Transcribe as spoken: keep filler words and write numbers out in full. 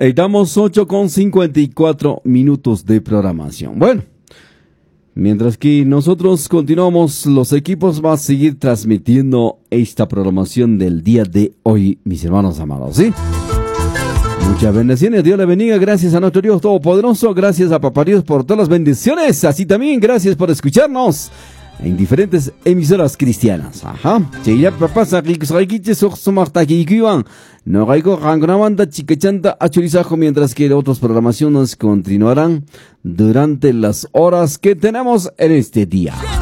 Estamos ocho con cincuenta y cuatro minutos de programación. Bueno, mientras que nosotros continuamos, los equipos van a seguir transmitiendo esta programación del día de hoy, mis hermanos amados, ¿sí? Muchas bendiciones, Dios le bendiga, gracias a nuestro Dios Todopoderoso, gracias a Papá Dios por todas las bendiciones, así también gracias por escucharnos en diferentes emisoras cristianas. Ajá. Si ya papá saquiche soxomata kikuan, no gaigo rangramanda chicachanta achurizajo, mientras que otras programaciones continuarán durante las horas que tenemos en este día.